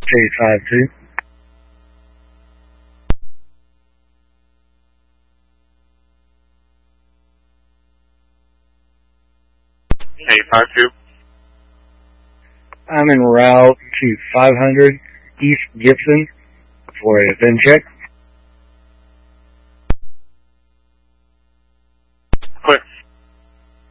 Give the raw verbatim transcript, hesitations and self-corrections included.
eight five two. eight five two. I'm en route to five hundred East Gibson for a VIN check.